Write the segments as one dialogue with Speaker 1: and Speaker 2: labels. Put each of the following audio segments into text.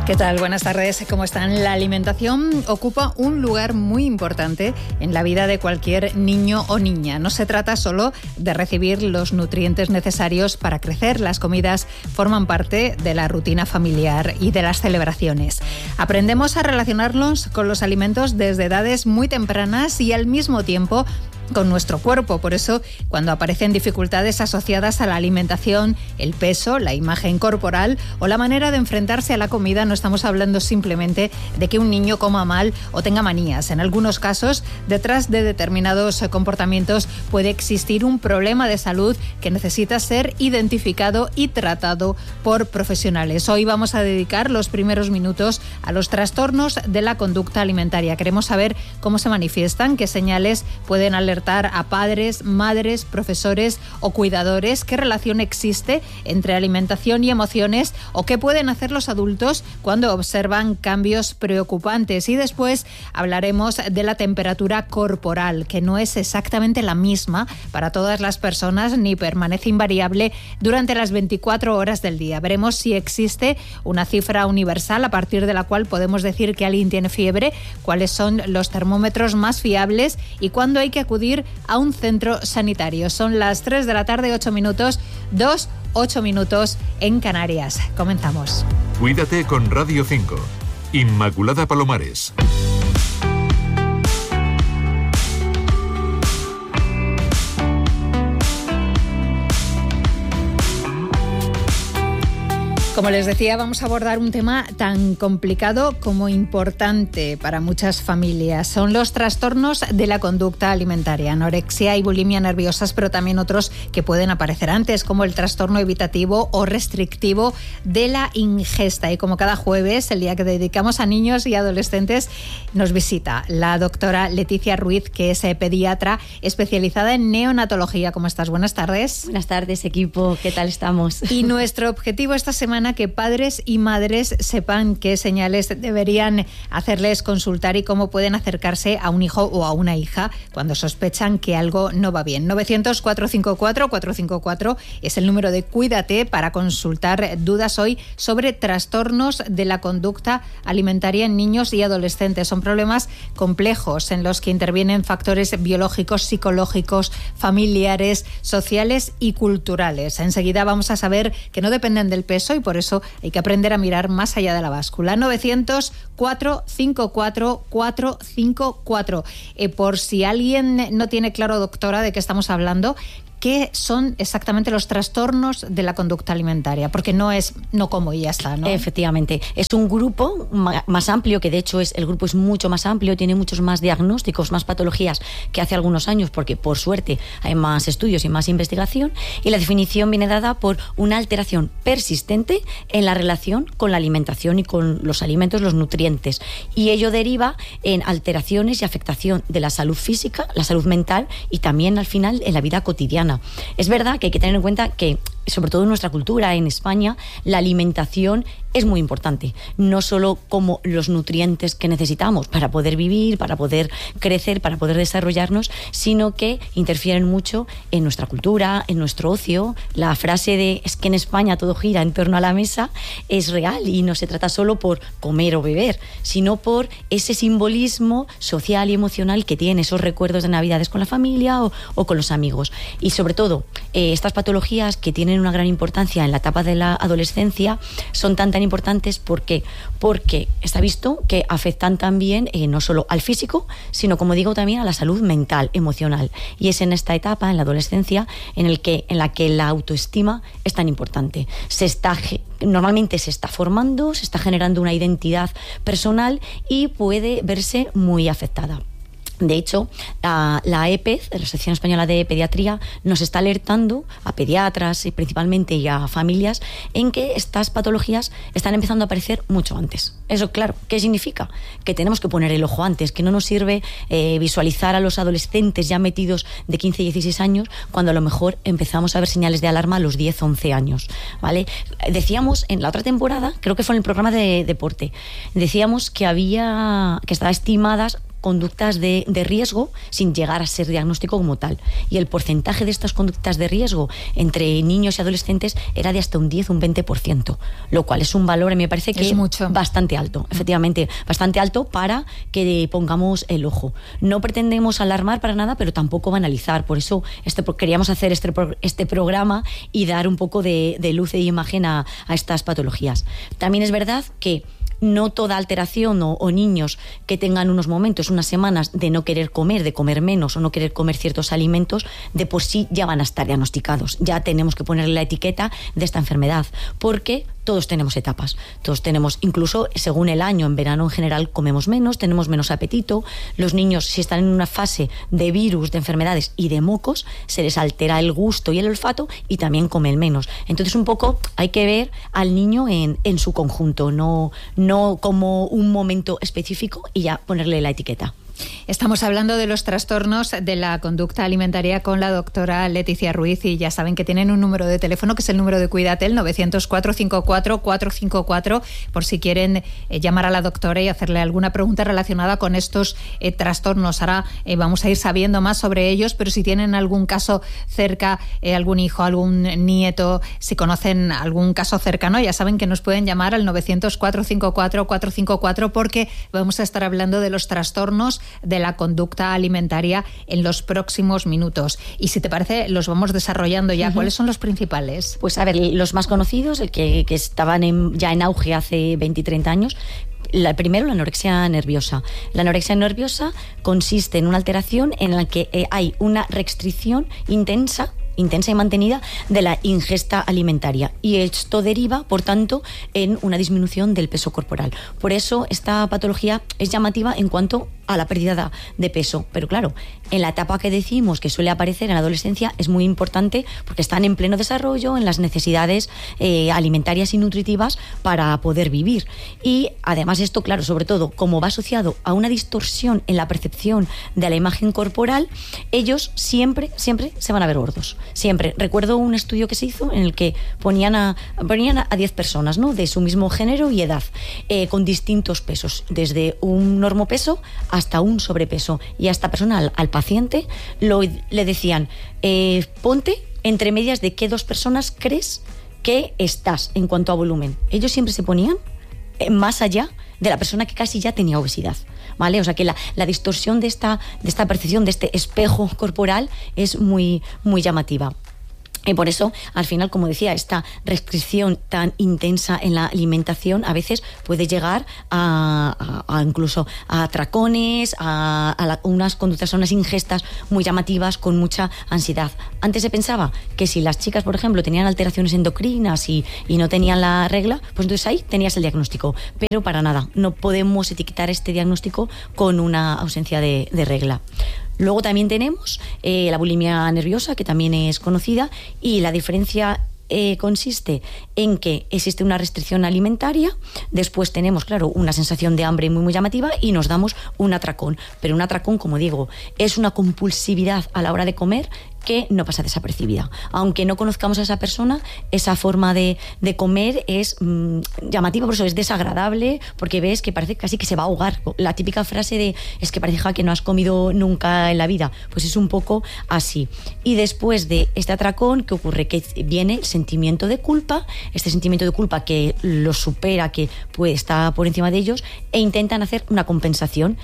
Speaker 1: ¿Qué tal? Buenas tardes. ¿Cómo están? La alimentación ocupa un lugar muy importante en la vida de cualquier niño o niña. No se trata solo de recibir los nutrientes necesarios para crecer. Las comidas forman parte de la rutina familiar y de las celebraciones. Aprendemos a relacionarnos con los alimentos desde edades muy tempranas y al mismo tiempo con nuestro cuerpo. Por eso, cuando aparecen dificultades asociadas a la alimentación, el peso, la imagen corporal o la manera de enfrentarse a la comida, no estamos hablando simplemente de que un niño coma mal o tenga manías. En algunos casos, detrás de determinados comportamientos puede existir un problema de salud que necesita ser identificado y tratado por profesionales. Hoy vamos a dedicar los primeros minutos a los trastornos de la conducta alimentaria. Queremos saber cómo se manifiestan, qué señales pueden alertar a padres, madres, profesores o cuidadores, qué relación existe entre alimentación y emociones o qué pueden hacer los adultos cuando observan cambios preocupantes. Y después hablaremos de la temperatura corporal, que no es exactamente la misma para todas las personas ni permanece invariable durante las 24 horas del día. Veremos si existe una cifra universal a partir de la cual podemos decir que alguien tiene fiebre, cuáles son los termómetros más fiables y cuándo hay que acudir a un centro sanitario. Son las 3 de la tarde, 8 minutos, 8 minutos en Canarias. Comenzamos.
Speaker 2: Cuídate con Radio 5. Inmaculada Palomares.
Speaker 1: Como les decía, vamos a abordar un tema tan complicado como importante para muchas familias. Son los trastornos de la conducta alimentaria, anorexia y bulimia nerviosas, pero también otros que pueden aparecer antes, como el trastorno evitativo o restrictivo de la ingesta. Y como cada jueves, el día que dedicamos a niños y adolescentes, nos visita la doctora Leticia Ruiz, que es pediatra especializada en neonatología. ¿Cómo estás? Buenas tardes.
Speaker 3: Buenas tardes, equipo. ¿Qué tal estamos?
Speaker 1: Y nuestro objetivo esta semana, que padres y madres sepan qué señales deberían hacerles consultar y cómo pueden acercarse a un hijo o a una hija cuando sospechan que algo no va bien. 900-454-454 es el número de Cuídate para consultar dudas hoy sobre trastornos de la conducta alimentaria en niños y adolescentes. Son problemas complejos en los que intervienen factores biológicos, psicológicos, familiares, sociales y culturales. Enseguida vamos a saber que no dependen del peso y por eso hay que aprender a mirar más allá de la báscula. 900-454-454. Por si alguien no tiene claro, doctora, de qué estamos hablando, ¿qué son exactamente los trastornos de la conducta alimentaria? Porque no es no como y ya está, ¿no?
Speaker 3: Efectivamente. Es un grupo más amplio, que de hecho el grupo es mucho más amplio, tiene muchos más diagnósticos, más patologías que hace algunos años, porque por suerte hay más estudios y más investigación, y la definición viene dada por una alteración persistente en la relación con la alimentación y con los alimentos, los nutrientes. Y ello deriva en alteraciones y afectación de la salud física, la salud mental y también al final en la vida cotidiana. Es verdad que hay que tener en cuenta que, sobre todo en nuestra cultura, en España, la alimentación es muy importante. No solo como los nutrientes que necesitamos para poder vivir, para poder crecer, para poder desarrollarnos, sino que interfieren mucho en nuestra cultura, en nuestro ocio. La frase de es que en España todo gira en torno a la mesa es real y no se trata solo por comer o beber, sino por ese simbolismo social y emocional que tiene esos recuerdos de Navidades con la familia o con los amigos. Y sobre todo, estas patologías que tienen una gran importancia en la etapa de la adolescencia son tan importantes porque está visto que afectan también no solo al físico, sino, como digo, también a la salud mental, emocional. Y es en esta etapa, en la adolescencia, en la que la autoestima es tan importante. Normalmente se está formando, se está generando una identidad personal y puede verse muy afectada. De hecho, la EPED, la Asociación Española de Pediatría, nos está alertando a pediatras y principalmente y a familias en que estas patologías están empezando a aparecer mucho antes. Eso, claro, ¿qué significa? Que tenemos que poner el ojo antes, que no nos sirve visualizar a los adolescentes ya metidos de 15 y 16 años cuando a lo mejor empezamos a ver señales de alarma a los 10, 11 años, ¿vale? Decíamos en la otra temporada, creo que fue en el programa de deporte, decíamos que estaba estimadas conductas de riesgo sin llegar a ser diagnóstico como tal. Y el porcentaje de estas conductas de riesgo entre niños y adolescentes era de hasta un 10, un 20%, lo cual es un valor, me parece que
Speaker 1: es mucho.
Speaker 3: Bastante alto, efectivamente, bastante alto para que pongamos el ojo. No pretendemos alarmar para nada, pero tampoco banalizar. Por eso queríamos hacer este programa y dar un poco de luz e imagen a estas patologías. También es verdad que no toda alteración o niños que tengan unos momentos, unas semanas de no querer comer, de comer menos o no querer comer ciertos alimentos, de por sí ya van a estar diagnosticados. Ya tenemos que ponerle la etiqueta de esta enfermedad, porque todos tenemos etapas. Todos tenemos, incluso según el año, en verano en general comemos menos, tenemos menos apetito. Los niños, si están en una fase de virus, de enfermedades y de mocos, se les altera el gusto y el olfato y también comen menos. Entonces, un poco hay que ver al niño en su conjunto, no como un momento específico y ya ponerle la etiqueta.
Speaker 1: Estamos hablando de los trastornos de la conducta alimentaria con la doctora Leticia Ruiz, y ya saben que tienen un número de teléfono que es el número de Cuidatel, 900-454-454, por si quieren llamar a la doctora y hacerle alguna pregunta relacionada con estos trastornos. Ahora vamos a ir sabiendo más sobre ellos, pero si tienen algún caso cerca, algún hijo, algún nieto, si conocen algún caso cercano, ya saben que nos pueden llamar al 900-454-454, porque vamos a estar hablando de los trastornos de la conducta alimentaria en los próximos minutos. Y si te parece, los vamos desarrollando ya. ¿Cuáles son los principales?
Speaker 3: Pues a ver, los más conocidos, el que estaban ya en auge hace 20 y 30 años. Primero, la anorexia nerviosa. La anorexia nerviosa consiste en una alteración en la que hay una restricción intensa y mantenida de la ingesta alimentaria, y esto deriva, por tanto, en una disminución del peso corporal. Por eso esta patología es llamativa en cuanto a la pérdida de peso, pero claro, en la etapa que decimos que suele aparecer en la adolescencia es muy importante porque están en pleno desarrollo en las necesidades alimentarias y nutritivas para poder vivir. Y además esto, claro, sobre todo como va asociado a una distorsión en la percepción de la imagen corporal, ellos siempre se van a ver gordos. Siempre. Recuerdo un estudio que se hizo en el que ponían a 10 personas, ¿no?, de su mismo género y edad, con distintos pesos, desde un normopeso hasta un sobrepeso. Y a esta persona, al paciente, le decían, ponte entre medias de qué dos personas crees que estás en cuanto a volumen. Ellos siempre se ponían más allá de la persona que casi ya tenía obesidad, ¿vale? O sea que la distorsión de esta percepción, de este espejo corporal, es muy, muy llamativa. Y por eso, al final, como decía, esta restricción tan intensa en la alimentación a veces puede llegar a incluso a atracones, a unas conductas, a unas ingestas muy llamativas con mucha ansiedad. Antes se pensaba que si las chicas, por ejemplo, tenían alteraciones endocrinas y no tenían la regla, pues entonces ahí tenías el diagnóstico. Pero para nada, no podemos etiquetar este diagnóstico con una ausencia de regla. Luego también tenemos la bulimia nerviosa, que también es conocida, y la diferencia consiste en que existe una restricción alimentaria, después tenemos, claro, una sensación de hambre muy, muy llamativa y nos damos un atracón. Pero un atracón, como digo, es una compulsividad a la hora de comer que no pasa desapercibida. Aunque no conozcamos a esa persona, esa forma de comer es llamativa, por eso es desagradable, porque ves que parece casi que se va a ahogar. La típica frase de, es que parece que no has comido nunca en la vida, pues es un poco así. Y después de este atracón, ¿qué ocurre? Que viene el sentimiento de culpa, este sentimiento de culpa que los supera, que está por encima de ellos, e intentan hacer una compensación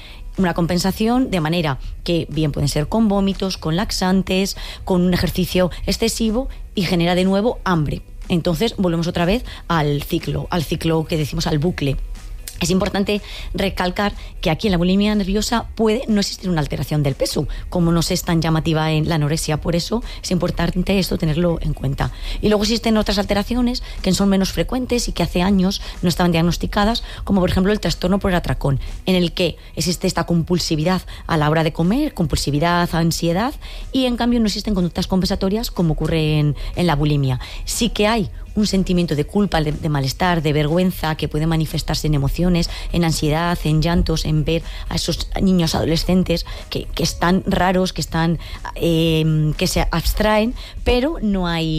Speaker 3: de manera que bien pueden ser con vómitos, con laxantes, con un ejercicio excesivo, y genera de nuevo hambre. Entonces volvemos otra vez al ciclo que decimos, al bucle. Es importante recalcar que aquí en la bulimia nerviosa puede no existir una alteración del peso, como no es tan llamativa en la anorexia. Por eso es importante esto tenerlo en cuenta. Y luego existen otras alteraciones que son menos frecuentes y que hace años no estaban diagnosticadas, como por ejemplo el trastorno por el atracón, en el que existe esta compulsividad a la hora de comer, compulsividad, ansiedad, y en cambio no existen conductas compensatorias como ocurre en la bulimia. Sí que hay un sentimiento de culpa, de malestar, de vergüenza, que puede manifestarse en emociones, en ansiedad, en llantos, en ver a esos niños adolescentes que están raros, que se abstraen, pero no hay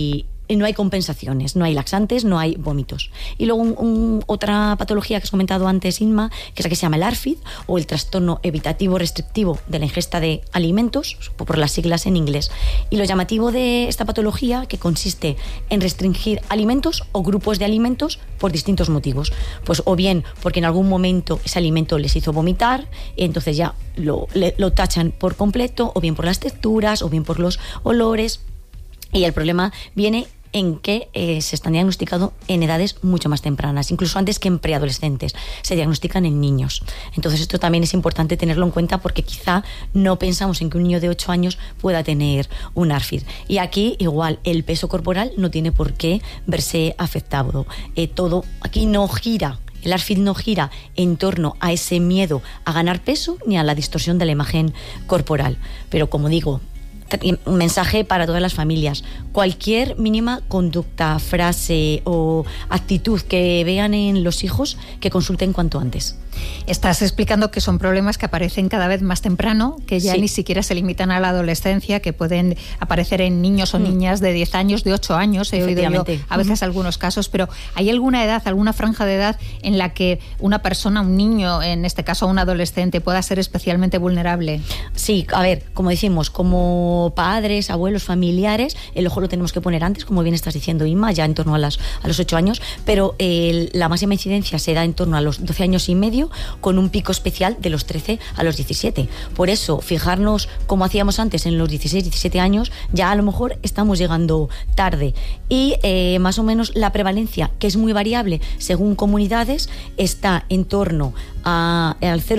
Speaker 3: no hay compensaciones, no hay laxantes, no hay vómitos. Y luego otra patología que has comentado antes, Inma, que es la que se llama el ARFID, o el trastorno evitativo restrictivo de la ingesta de alimentos, por las siglas en inglés. Y lo llamativo de esta patología, que consiste en restringir alimentos o grupos de alimentos por distintos motivos. Pues o bien porque en algún momento ese alimento les hizo vomitar, y entonces ya lo tachan por completo, o bien por las texturas, o bien por los olores. Y el problema viene en que se están diagnosticando en edades mucho más tempranas, incluso antes que en preadolescentes, se diagnostican en niños. Entonces esto también es importante tenerlo en cuenta, porque quizá no pensamos en que un niño de 8 años pueda tener un ARFID. Y aquí igual el peso corporal no tiene por qué verse afectado. Aquí no gira. El ARFID no gira en torno a ese miedo a ganar peso ni a la distorsión de la imagen corporal. Pero como digo, un mensaje para todas las familias: cualquier mínima conducta, frase o actitud que vean en los hijos, que consulten cuanto antes.
Speaker 1: Estás explicando que son problemas que aparecen cada vez más temprano, que ya ni siquiera se limitan a la adolescencia, que pueden aparecer en niños o niñas de 10 años, de 8 años, he oído yo a veces algunos casos, pero ¿hay alguna edad, alguna franja de edad en la que una persona, un niño, en este caso un adolescente, pueda ser especialmente vulnerable? Sí, a ver, como decimos, como padres, abuelos, familiares, el ojo lo tenemos que poner antes, como bien estás diciendo, Inma, ya en torno a los 8 años, pero la máxima incidencia se da en torno a los 12 años y medio, con un pico especial de los 13 a los 17. Por eso, fijarnos como hacíamos antes en los 16, 17 años, ya a lo mejor estamos llegando tarde. Y más o menos la prevalencia, que es muy variable según comunidades, está en torno al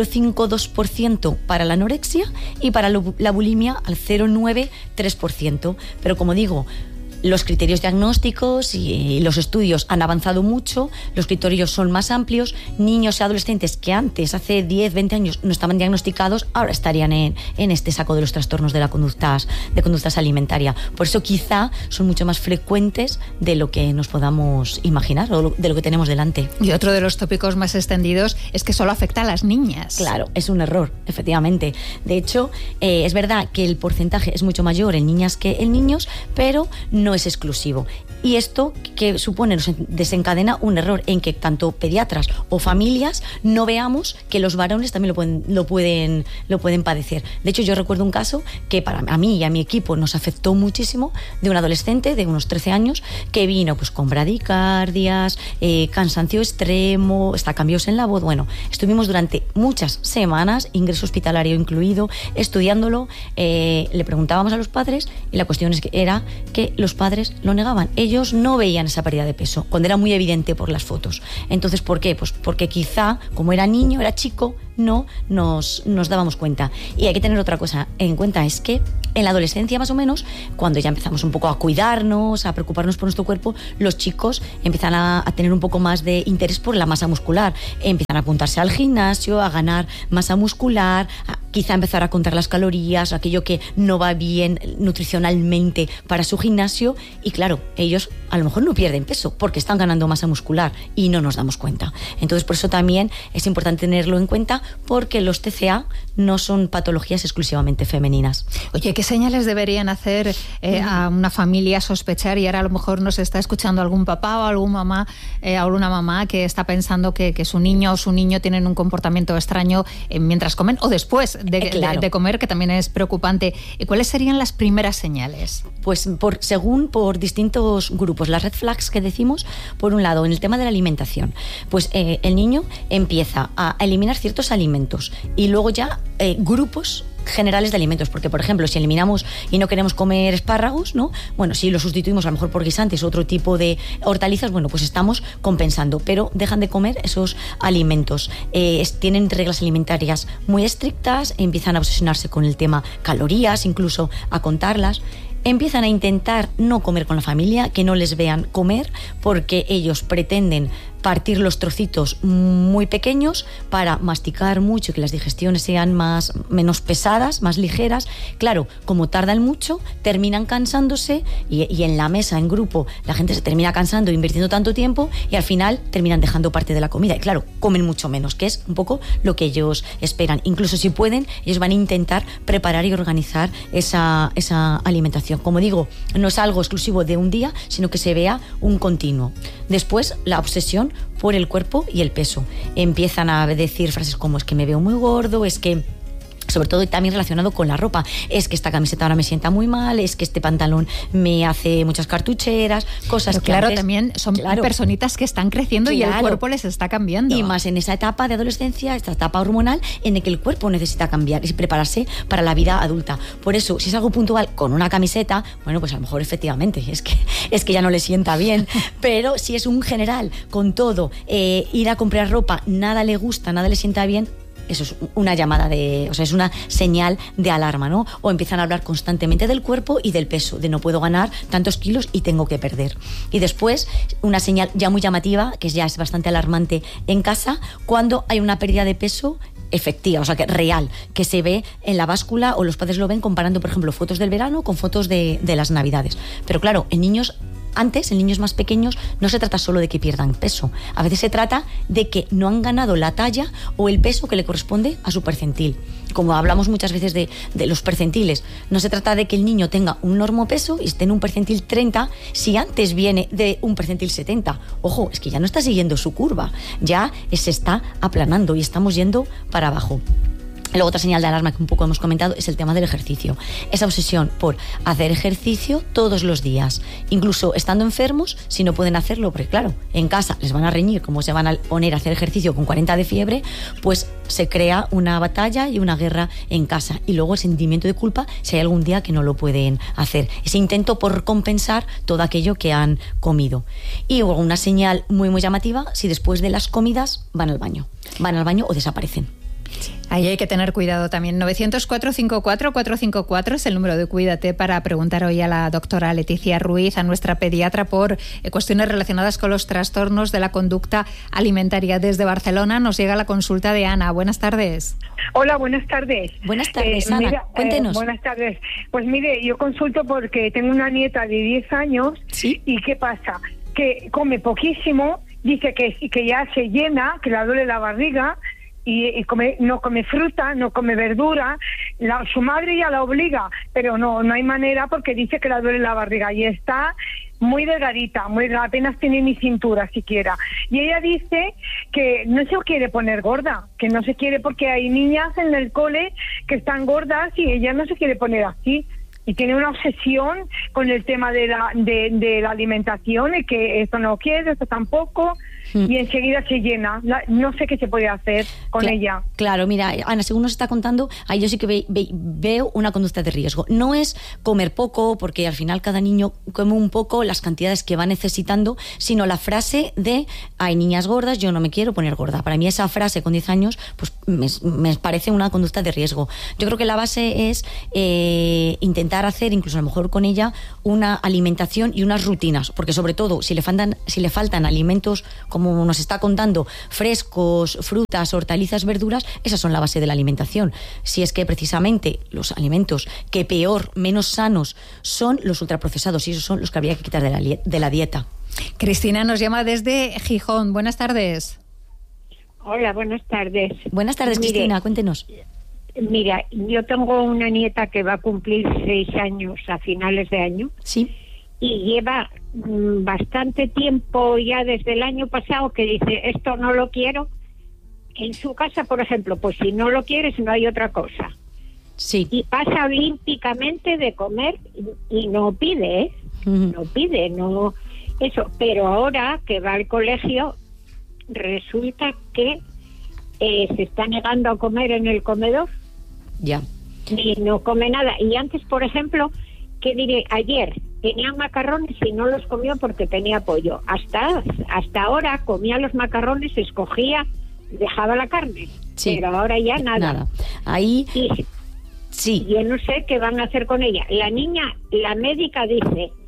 Speaker 1: 0,5-2% para la anorexia, y para la bulimia al 0,9-3%. Pero como digo, los criterios diagnósticos y los estudios han avanzado mucho, los criterios son más amplios. Niños y adolescentes que antes, hace 10, 20 años, no estaban diagnosticados, ahora estarían en este saco de los trastornos de conductas alimentarias. Por eso quizá son mucho más frecuentes de lo que nos podamos imaginar, o de lo que tenemos delante. Y otro de los tópicos más extendidos es que solo afecta a las niñas. Claro, es un error, efectivamente. De hecho, es verdad que el porcentaje es mucho mayor en niñas que en niños, pero no es exclusivo. Y esto que supone, nos desencadena un error en que tanto pediatras o familias no veamos que los varones también lo pueden padecer. De hecho, yo recuerdo un caso que a mí y a mi equipo nos afectó muchísimo, de un adolescente de unos 13 años que vino pues con bradicardias, cansancio extremo, hasta cambios en la voz. Bueno, estuvimos durante muchas semanas, ingreso hospitalario incluido, estudiándolo. Le preguntábamos a los padres y la cuestión era que los padres lo negaban. Ellos no veían esa pérdida de peso, cuando era muy evidente por las fotos. Entonces, ¿por qué? Pues porque quizá, como era niño, era chico, no nos dábamos cuenta. Y hay que tener otra cosa en cuenta, es que en la adolescencia, más o menos, cuando ya empezamos un poco a cuidarnos, a preocuparnos por nuestro cuerpo, los chicos empiezan a tener un poco más de interés por la masa muscular, empiezan a apuntarse al gimnasio, a ganar masa muscular, quizá empezar a contar las calorías, aquello que no va bien nutricionalmente para su gimnasio, y claro, ellos a lo mejor no pierden peso porque están ganando masa muscular y no nos damos cuenta. Entonces, por eso también es importante tenerlo en cuenta, porque los TCA no son patologías exclusivamente femeninas. Oye, ¿qué señales deberían hacer a una familia sospechar? Y ahora a lo mejor nos está escuchando algún papá o alguna mamá que está pensando que su niño o su niño tienen un comportamiento extraño mientras comen o después de comer, que también es preocupante. ¿Cuáles serían las primeras señales? Pues según distintos grupos, las red flags que decimos, por un lado, en el tema de la alimentación, pues el niño empieza a eliminar ciertos alimentos y luego ya grupos generales de alimentos, porque por ejemplo, si eliminamos y no queremos comer espárragos, ¿no? Bueno, si lo sustituimos a lo mejor por guisantes o otro tipo de hortalizas, bueno, pues estamos compensando, pero dejan de comer esos alimentos. Tienen reglas alimentarias muy estrictas, empiezan a obsesionarse con el tema calorías, incluso a contarlas. Empiezan a intentar no comer con la familia, que no les vean comer, porque ellos pretenden
Speaker 3: partir los trocitos muy pequeños para masticar mucho y que las digestiones sean menos pesadas, más ligeras. Claro, como tardan mucho, terminan cansándose y en la mesa, en grupo, la gente se termina cansando, invirtiendo tanto tiempo y al final terminan dejando parte de la comida. Y claro, comen mucho menos, que es un poco lo que ellos esperan. Incluso si pueden, ellos van a intentar preparar y organizar esa alimentación. Como digo, no es algo exclusivo de un día, sino que se vea un continuo. Después, la obsesión por el cuerpo y el peso. Empiezan a decir frases como: es que me veo muy gordo, es que... Sobre todo y también relacionado con la ropa. Es que esta camiseta ahora me sienta muy mal, es que este pantalón me hace muchas cartucheras, cosas. Pero que
Speaker 1: claro,
Speaker 3: antes,
Speaker 1: también son personitas que están creciendo y el cuerpo les está cambiando.
Speaker 3: Y más en esa etapa de adolescencia, esta etapa hormonal en la que el cuerpo necesita cambiar y prepararse para la vida adulta. Por eso, si es algo puntual con una camiseta, bueno, pues a lo mejor efectivamente es que ya no le sienta bien. Pero si es un general con todo, ir a comprar ropa, nada le gusta, nada le sienta bien, eso es una llamada es una señal de alarma, ¿no? O empiezan a hablar constantemente del cuerpo y del peso, de no puedo ganar tantos kilos y tengo que perder. Y después, una señal ya muy llamativa, que ya es bastante alarmante en casa, cuando hay una pérdida de peso efectiva, o sea, que real, que se ve en la báscula, o los padres lo ven comparando, por ejemplo, fotos del verano con fotos de las Navidades. Pero claro, en niños más pequeños, no se trata solo de que pierdan peso. A veces se trata de que no han ganado la talla o el peso que le corresponde a su percentil. Como hablamos muchas veces de los percentiles, no se trata de que el niño tenga un normopeso y esté en un percentil 30 si antes viene de un percentil 70. Ojo, es que ya no está siguiendo su curva, ya se está aplanando y estamos yendo para abajo. Luego, otra señal de alarma que un poco hemos comentado es el tema del ejercicio. Esa obsesión por hacer ejercicio todos los días, incluso estando enfermos, si no pueden hacerlo, porque claro, en casa les van a reñir cómo se van a poner a hacer ejercicio con 40 de fiebre, pues se crea una batalla y una guerra en casa. Y luego el sentimiento de culpa si hay algún día que no lo pueden hacer. Ese intento por compensar todo aquello que han comido. Y luego una señal muy, muy llamativa, si después de las comidas van al baño o desaparecen.
Speaker 1: Ahí hay que tener cuidado también. 900-454-454 es el número de Cuídate para preguntar hoy a la doctora Leticia Ruiz, a nuestra pediatra, por cuestiones relacionadas con los trastornos de la conducta alimentaria. Desde Barcelona nos llega la consulta de Ana. Buenas tardes.
Speaker 4: Hola, buenas tardes.
Speaker 3: Buenas tardes, Ana.
Speaker 4: Mira,
Speaker 3: cuéntenos.
Speaker 4: Buenas tardes. Pues mire, yo consulto porque tengo una nieta de 10 años.
Speaker 3: ¿Sí?
Speaker 4: ¿Y qué pasa? Que come poquísimo, dice que ya se llena, que le duele la barriga, y no come fruta, no come verdura. Su madre ya la obliga, pero no hay manera, porque dice que le duele la barriga y está muy delgadita, apenas tiene ni cintura siquiera. Y ella dice que no se quiere poner gorda, que no se quiere, porque hay niñas en el cole que están gordas y ella no se quiere poner así. Y tiene una obsesión con el tema de la alimentación, y que esto no quiere, esto tampoco, y enseguida se llena. No sé qué se puede hacer con ella.
Speaker 3: Claro, mira, Ana, según nos está contando, ahí yo sí que veo una conducta de riesgo. No es comer poco, porque al final cada niño come un poco las cantidades que va necesitando, sino la frase de hay niñas gordas, yo no me quiero poner gorda. Para mí esa frase con 10 años pues me parece una conducta de riesgo. Yo creo que la base es intentar hacer, incluso a lo mejor con ella, una alimentación y unas rutinas, porque sobre todo si le faltan alimentos, como nos está contando, frescos, frutas, hortalizas, verduras, esas son la base de la alimentación. Si es que precisamente los alimentos que menos sanos son los ultraprocesados, y esos son los que habría que quitar de la dieta.
Speaker 1: Cristina nos llama desde Gijón. Buenas tardes.
Speaker 5: Hola, buenas tardes.
Speaker 3: Buenas tardes,
Speaker 5: Mire,
Speaker 3: Cristina, cuéntenos.
Speaker 5: Mira, yo tengo una nieta que va a cumplir 6 años a finales de año.
Speaker 3: Sí.
Speaker 5: Y lleva bastante tiempo ya desde el año pasado que dice, esto no lo quiero. En su casa, por ejemplo, pues si no lo quieres, no hay otra cosa.
Speaker 3: Sí.
Speaker 5: Y pasa olímpicamente de comer y no pide, ¿eh? No pide, no eso. Pero ahora que va al colegio, resulta que se está negando a comer en el comedor.
Speaker 3: Ya.
Speaker 5: Y no come nada. Y antes, por ejemplo, ¿qué diré? Ayer tenía macarrones y no los comió porque tenía pollo. Hasta ahora comía los macarrones, escogía, dejaba la carne.
Speaker 3: Sí.
Speaker 5: Pero ahora ya nada.
Speaker 3: Ahí...
Speaker 5: Sí. Yo no sé qué van a hacer con ella. La niña, la médica dice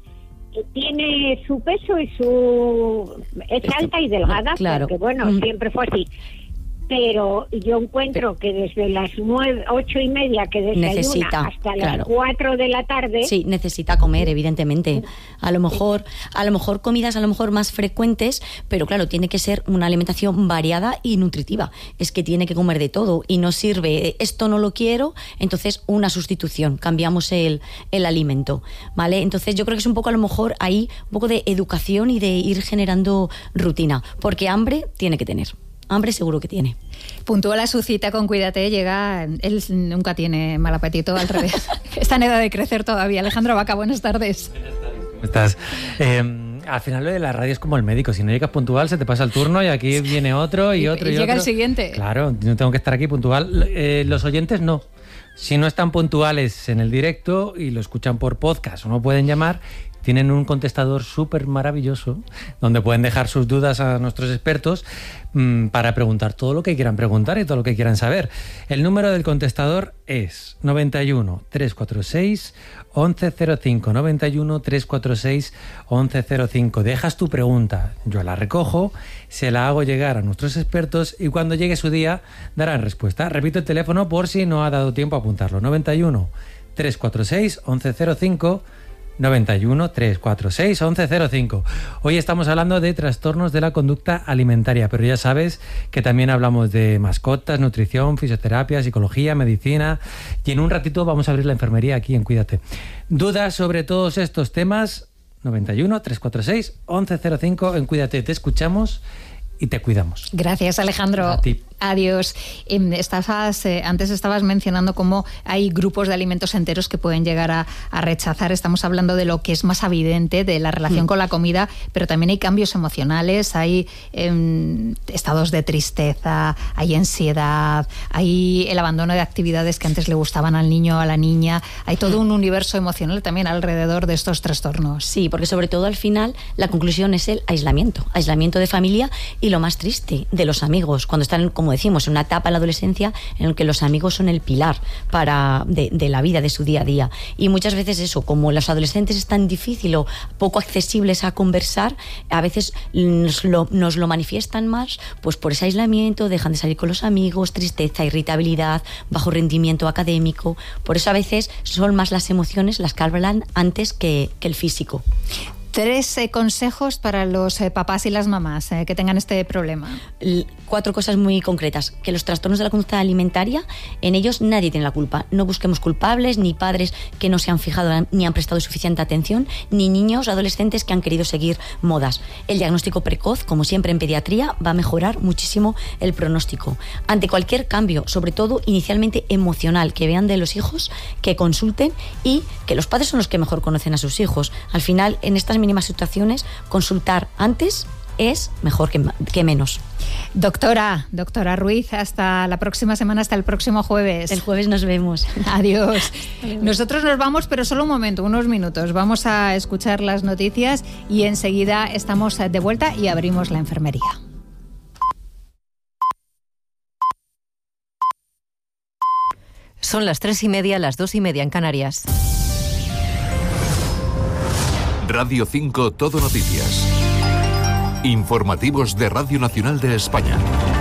Speaker 5: tiene su peso y su... Es alta y delgada,
Speaker 3: claro.
Speaker 5: Porque bueno, siempre fue así. Pero yo encuentro que desde las 8:30 que desayuna hasta las 4 de la tarde...
Speaker 3: Sí, necesita comer, evidentemente. A lo mejor comidas más frecuentes, pero claro, tiene que ser una alimentación variada y nutritiva. Es que tiene que comer de todo y no sirve, esto no lo quiero, entonces una sustitución, cambiamos el alimento, ¿vale? Entonces yo creo que es un poco, a lo mejor, ahí un poco de educación y de ir generando rutina, porque hambre tiene que tener. Hambre seguro que tiene.
Speaker 1: Puntual a su cita con Cuídate, llega, él nunca tiene mal apetito, al revés. Está en edad de crecer todavía. Alejandro Vaca, buenas tardes.
Speaker 6: ¿Cómo estás? Al final lo de la radio es como el médico, si no llegas puntual se te pasa el turno y aquí viene otro y otro y
Speaker 1: llega
Speaker 6: otro.
Speaker 1: El siguiente.
Speaker 6: Claro, no tengo que estar aquí puntual. Los oyentes no. Si no están puntuales en el directo y lo escuchan por podcast o no pueden llamar, tienen un contestador súper maravilloso donde pueden dejar sus dudas a nuestros expertos para preguntar todo lo que quieran preguntar y todo lo que quieran saber. El número del contestador es 91 346 1105, 91 346 1105. Dejas tu pregunta, yo la recojo, se la hago llegar a nuestros expertos y cuando llegue su día darán respuesta. Repito el teléfono por si no ha dado tiempo a apuntarlo: 91 346 1105, 91 346 1105. Hoy estamos hablando de trastornos de la conducta alimentaria, pero ya sabes que también hablamos de mascotas, nutrición, fisioterapia, psicología, medicina, y en un ratito vamos a abrir la enfermería aquí en Cuídate. ¿Dudas sobre todos estos temas? 91 346 1105 en Cuídate. Te escuchamos y te cuidamos.
Speaker 1: Gracias, Alejandro.
Speaker 6: A ti.
Speaker 1: Adiós. Antes estabas mencionando cómo hay grupos de alimentos enteros que pueden llegar a rechazar. Estamos hablando de lo que es más evidente, de la relación con la comida, pero también hay cambios emocionales, hay estados de tristeza, hay ansiedad, hay el abandono de actividades que antes le gustaban al niño o a la niña. Hay todo un universo emocional también alrededor de estos trastornos.
Speaker 3: Sí, porque sobre todo al final la conclusión es el aislamiento de familia y lo más triste, de los amigos, cuando están, como decimos, en una etapa en la adolescencia en la que los amigos son el pilar de la vida, de su día a día. Y muchas veces eso, como los adolescentes es tan difícil o poco accesibles a conversar, a veces nos lo manifiestan más pues por ese aislamiento, dejan de salir con los amigos, tristeza, irritabilidad, bajo rendimiento académico. Por eso a veces son más las emociones las que hablan antes que el físico.
Speaker 1: 3 consejos para los papás y las mamás que tengan este problema.
Speaker 3: 4 cosas muy concretas. Que los trastornos de la conducta alimentaria, en ellos nadie tiene la culpa. No busquemos culpables, ni padres que no se han fijado ni han prestado suficiente atención, ni niños, adolescentes que han querido seguir modas. El diagnóstico precoz, como siempre en pediatría, va a mejorar muchísimo el pronóstico. Ante cualquier cambio, sobre todo inicialmente emocional, que vean de los hijos, que consulten, y que los padres son los que mejor conocen a sus hijos. Al final, en estas mínimas situaciones, consultar antes es mejor que menos.
Speaker 1: Doctora Ruiz, hasta la próxima semana, hasta el próximo jueves.
Speaker 3: El jueves nos vemos.
Speaker 1: Adiós. Nosotros nos vamos, pero solo un momento, unos minutos. Vamos a escuchar las noticias y enseguida estamos de vuelta y abrimos la enfermería.
Speaker 7: Son las 3:30, las 2:30 en Canarias.
Speaker 2: Radio 5 Todo Noticias. Informativos de Radio Nacional de España.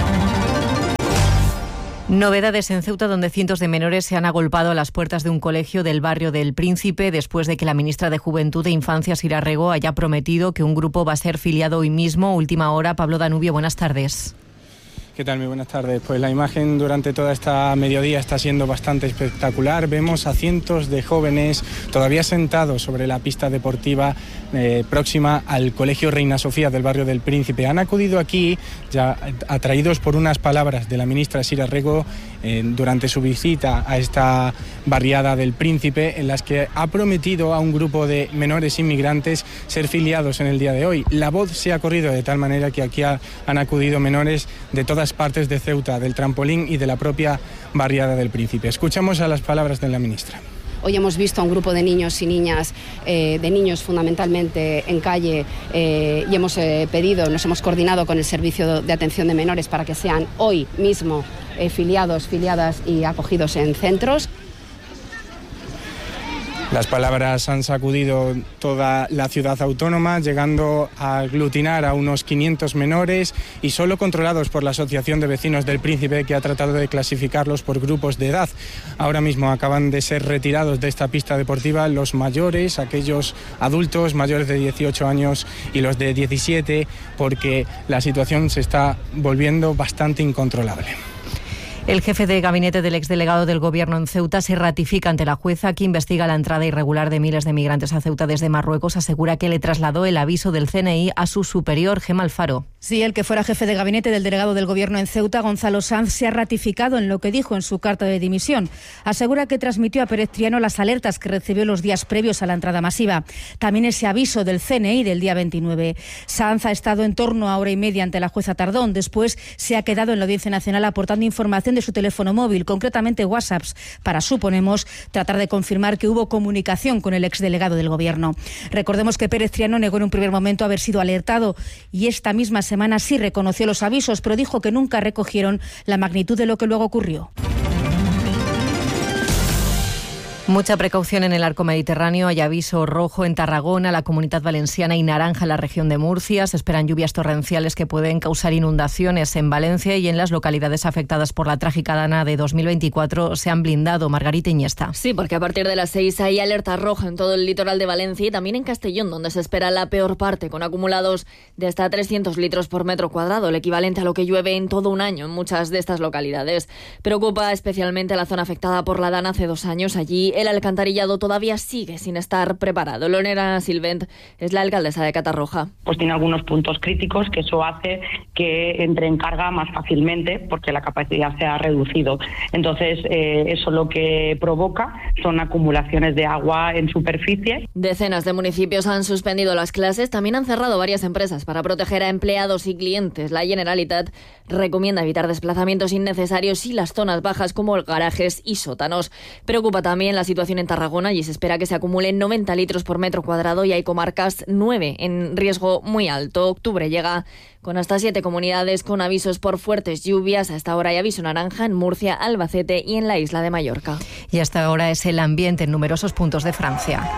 Speaker 7: Novedades en Ceuta, donde cientos de menores se han agolpado a las puertas de un colegio del barrio del Príncipe después de que la ministra de Juventud e Infancia, Sira Rego, haya prometido que un grupo va a ser filiado hoy mismo. Última hora. Pablo Danubio, buenas tardes.
Speaker 8: ¿Qué tal? Muy buenas tardes. Pues la imagen durante toda esta mediodía está siendo bastante espectacular. Vemos a cientos de jóvenes todavía sentados sobre la pista deportiva próxima al Colegio Reina Sofía del barrio del Príncipe. Han acudido aquí ya atraídos por unas palabras de la ministra Sira Rego durante su visita a esta barriada del Príncipe, en las que ha prometido a un grupo de menores inmigrantes ser filiados en el día de hoy. La voz se ha corrido de tal manera que aquí han acudido menores de todas partes de Ceuta, del Trampolín y de la propia barriada del Príncipe. Escuchamos a las palabras de la ministra.
Speaker 9: Hoy hemos visto a un grupo de niños y niñas, de niños fundamentalmente en calle, y hemos nos hemos coordinado con el Servicio de Atención de Menores para que sean hoy mismo filiadas y acogidos en centros.
Speaker 8: Las palabras han sacudido toda la ciudad autónoma, llegando a aglutinar a unos 500 menores y solo controlados por la Asociación de Vecinos del Príncipe, que ha tratado de clasificarlos por grupos de edad. Ahora mismo acaban de ser retirados de esta pista deportiva los mayores, aquellos adultos mayores de 18 años y los de 17, porque la situación se está volviendo bastante incontrolable.
Speaker 7: El jefe de gabinete del exdelegado del Gobierno en Ceuta se ratifica ante la jueza que investiga la entrada irregular de miles de migrantes a Ceuta desde Marruecos. Asegura que le trasladó el aviso del CNI a su superior, Gemma Alfaro.
Speaker 10: Sí, el que fuera jefe de gabinete del delegado del Gobierno en Ceuta, Gonzalo Sanz, se ha ratificado en lo que dijo en su carta de dimisión. Asegura que transmitió a Pérez Triano las alertas que recibió los días previos a la entrada masiva. También ese aviso del CNI del día 29. Sanz ha estado en torno a hora y media ante la jueza Tardón. Después se ha quedado en la Audiencia Nacional aportando información de su teléfono móvil, concretamente WhatsApps, para, suponemos, tratar de confirmar que hubo comunicación con el exdelegado del Gobierno. Recordemos que Pérez Triano negó en un primer momento haber sido alertado y esta misma semana sí reconoció los avisos, pero dijo que nunca recogieron la magnitud de lo que luego ocurrió.
Speaker 7: Mucha precaución en el arco mediterráneo. Hay aviso rojo en Tarragona, la Comunidad Valenciana y naranja en la región de Murcia. Se esperan lluvias torrenciales que pueden causar inundaciones en Valencia y en las localidades afectadas por la trágica dana de 2024 se han blindado. Margarita Iniesta.
Speaker 11: Sí, porque a partir de las 6 hay alerta roja en todo el litoral de Valencia y también en Castellón, donde se espera la peor parte, con acumulados de hasta 300 litros por metro cuadrado, el equivalente a lo que llueve en todo un año en muchas de estas localidades. Preocupa especialmente la zona afectada por la dana hace 2 años. Allí el alcantarillado todavía sigue sin estar preparado. Lorena Silvent es la alcaldesa de Catarroja.
Speaker 12: Pues tiene algunos puntos críticos que eso hace que entre en carga más fácilmente porque la capacidad se ha reducido. Entonces, eso lo que provoca son acumulaciones de agua en superficie.
Speaker 11: Decenas de municipios han suspendido las clases, también han cerrado varias empresas para proteger a empleados y clientes. La Generalitat recomienda evitar desplazamientos innecesarios y las zonas bajas como garajes y sótanos. Preocupa también la situación en Tarragona y se espera que se acumulen 90 litros por metro cuadrado y hay comarcas 9 en riesgo muy alto. Octubre llega con hasta 7 comunidades con avisos por fuertes lluvias. Hasta ahora hay aviso naranja en Murcia, Albacete y en la isla de Mallorca.
Speaker 7: Y hasta ahora es el ambiente en numerosos puntos de Francia.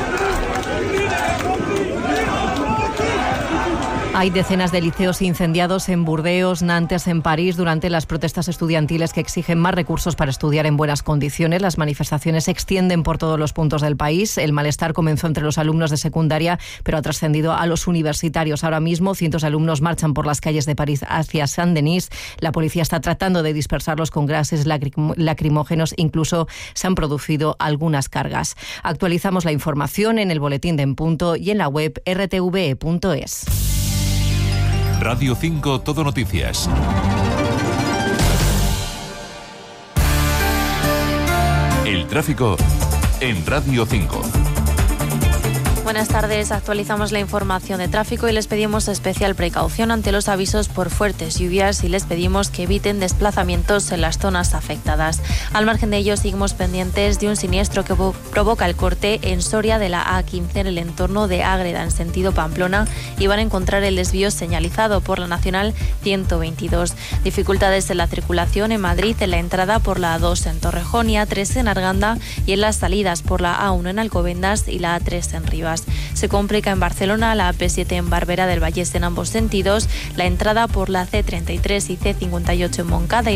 Speaker 7: Hay decenas de liceos incendiados en Burdeos, Nantes, en París, durante las protestas estudiantiles que exigen más recursos para estudiar en buenas condiciones. Las manifestaciones se extienden por todos los puntos del país. El malestar comenzó entre los alumnos de secundaria, pero ha trascendido a los universitarios. Ahora mismo, cientos de alumnos marchan por las calles de París hacia Saint-Denis. La policía está tratando de dispersarlos con gases lacrimógenos. Incluso se han producido algunas cargas. Actualizamos la información en el boletín de En Punto y en la web rtve.es.
Speaker 2: Radio 5 Todo Noticias. El tráfico en Radio 5.
Speaker 13: Buenas tardes, actualizamos la información de tráfico y les pedimos especial precaución ante los avisos por fuertes lluvias y les pedimos que eviten desplazamientos en las zonas afectadas. Al margen de ello, seguimos pendientes de un siniestro que provoca el corte en Soria de la A15 en el entorno de Ágreda en sentido Pamplona y van a encontrar el desvío señalizado por la Nacional 122. Dificultades en la circulación en Madrid en la entrada por la A2 en Torrejón y A3 en Arganda y en las salidas por la A1 en Alcobendas y la A3 en Rivas. Se complica en Barcelona la AP7 en Barberà del Vallès en ambos sentidos, la entrada por la C33 y C58 en Montcada y